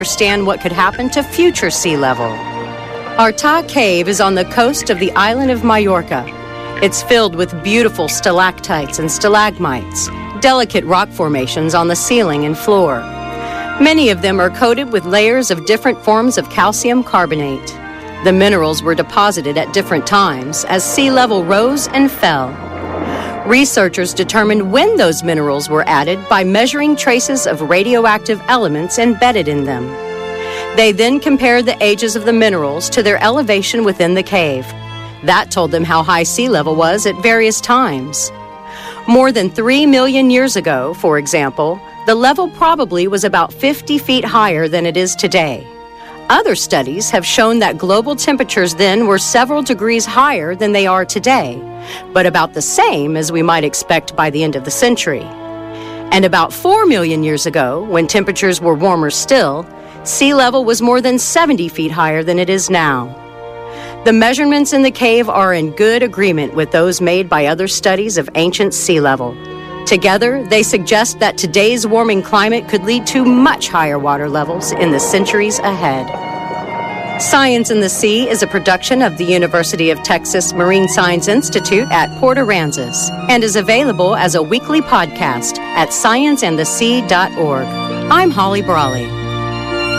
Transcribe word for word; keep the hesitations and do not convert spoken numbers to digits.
understand what could happen to future sea level. Arta Cave is on the coast of the island of Majorca. It's filled with beautiful stalactites and stalagmites, delicate rock formations on the ceiling and floor. Many of them are coated with layers of different forms of calcium carbonate. The minerals were deposited at different times as sea level rose and fell. Researchers determined when those minerals were added by measuring traces of radioactive elements embedded in them. They then compared the ages of the minerals to their elevation within the cave. That told them how high sea level was at various times. More than three million years ago, for example, the level probably was about fifty feet higher than it is today. Other studies have shown that global temperatures then were several degrees higher than they are today, but about the same as we might expect by the end of the century. And about four million years ago, when temperatures were warmer still, sea level was more than seventy feet higher than it is now. The measurements in the cave are in good agreement with those made by other studies of ancient sea level. Together, they suggest that today's warming climate could lead to much higher water levels in the centuries ahead. Science in the Sea is a production of the University of Texas Marine Science Institute at Port Aransas and is available as a weekly podcast at science and the sea dot org. I'm Holly Brawley.